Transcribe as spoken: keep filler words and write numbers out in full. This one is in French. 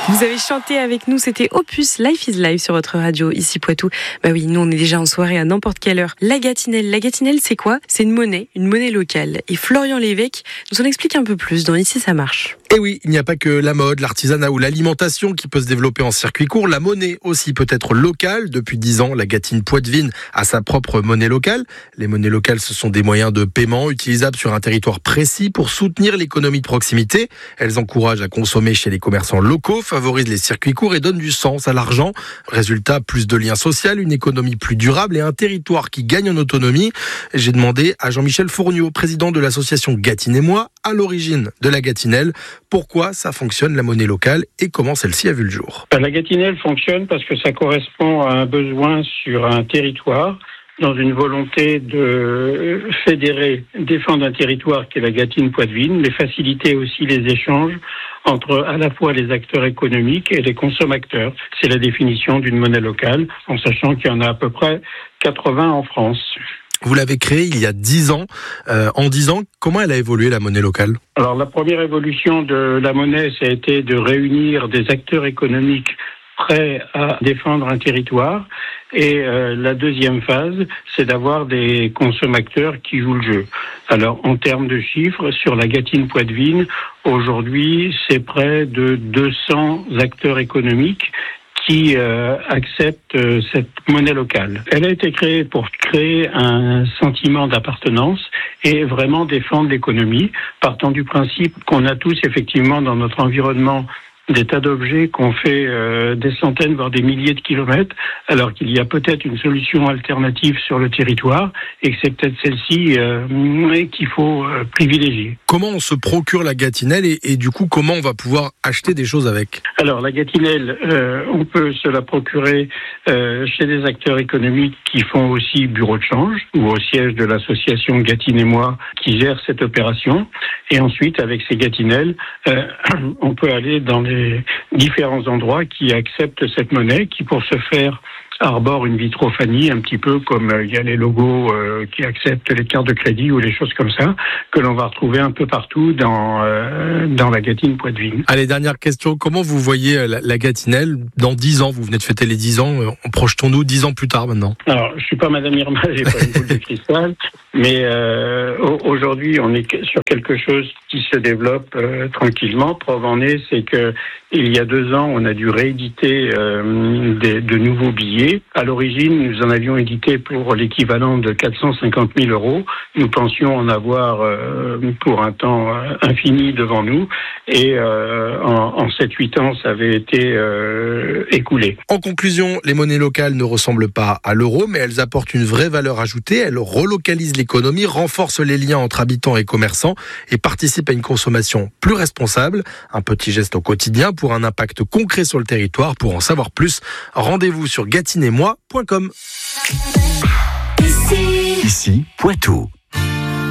Vous avez chanté avec nous, c'était Opus Life is Life sur votre radio, ici Poitou. Bah oui, nous on est déjà en soirée à n'importe quelle heure. La Gatinelle, la Gatinelle c'est quoi ? C'est une monnaie, une monnaie locale. Et Florian Lévesque nous en explique un peu plus dans Ici ça marche. Et oui, il n'y a pas que la mode, l'artisanat ou l'alimentation qui peut se développer en circuit court. La monnaie aussi peut être locale. Depuis dix ans, la Gâtine Poitevine a sa propre monnaie locale. Les monnaies locales, ce sont des moyens de paiement utilisables sur un territoire précis pour soutenir l'économie de proximité. Elles encouragent à consommer chez les commerçants locaux, favorisent les circuits courts et donnent du sens à l'argent. Résultat, plus de liens sociaux, une économie plus durable et un territoire qui gagne en autonomie. J'ai demandé à Jean-Michel Fourniot, président de l'association Gâtine et moi, à l'origine de la Gatinelle, pourquoi ça fonctionne la monnaie locale et comment celle-ci a vu le jour. La Gatinelle fonctionne parce que ça correspond à un besoin sur un territoire, dans une volonté de fédérer, défendre un territoire qui est la Gâtine Poitevine, mais faciliter aussi les échanges entre à la fois les acteurs économiques et les consommateurs. C'est la définition d'une monnaie locale, en sachant qu'il y en a à peu près quatre-vingts en France. Vous l'avez créée il y a dix ans. Euh, en dix ans, comment elle a évolué la monnaie locale ? Alors la première évolution de la monnaie, ça a été de réunir des acteurs économiques prêts à défendre un territoire. Et euh, la deuxième phase, c'est d'avoir des consommateurs qui jouent le jeu. Alors, en termes de chiffres, sur la Gâtine Poitevine, aujourd'hui, c'est près de deux cents acteurs économiques qui euh, acceptent euh, cette monnaie locale. Elle a été créée pour créer un sentiment d'appartenance et vraiment défendre l'économie, partant du principe qu'on a tous effectivement dans notre environnement des tas d'objets qu'on fait euh, des centaines, voire des milliers de kilomètres, alors qu'il y a peut-être une solution alternative sur le territoire et que c'est peut-être celle-ci euh, qu'il faut euh, privilégier. Comment on se procure la Gatinelle et, et du coup, comment on va pouvoir acheter des choses avec ? Alors, la Gatinelle, euh, on peut se la procurer euh, chez des acteurs économiques qui font aussi bureau de change ou au siège de l'association Gâtine et moi qui gère cette opération. Et ensuite, avec ces Gatinelles, euh, on peut aller dans les différents endroits qui acceptent cette monnaie, qui pour ce faire arbore une vitrophanie, un petit peu comme il y a les logos euh, qui acceptent les cartes de crédit ou les choses comme ça, que l'on va retrouver un peu partout dans euh, dans la Gâtine Poitevine. Allez, dernière question, comment vous voyez la, la Gatinelle dans dix ans ? Vous venez de fêter les dix ans, euh, projetons-nous dix ans plus tard maintenant. Alors, je suis pas Madame Irma, j'ai pas une boule de cristal, mais euh, aujourd'hui, on est sur quelque chose qui se développe euh, tranquillement. Preuve en est, c'est que il y a deux ans, on a dû rééditer euh, des, de nouveaux billets. À l'origine, nous en avions édité pour l'équivalent de quatre cent cinquante mille euros. Nous pensions en avoir euh, pour un temps infini devant nous. Et euh, en, en sept huit ans, ça avait été euh, écoulé. En conclusion, les monnaies locales ne ressemblent pas à l'euro, mais elles apportent une vraie valeur ajoutée. Elles relocalisent l'économie, renforcent les liens entre habitants et commerçants et participent à une consommation plus responsable. Un petit geste au quotidien pour un impact concret sur le territoire. Pour en savoir plus, rendez-vous sur gâtine et moi point com. Ici, Ici Poitou.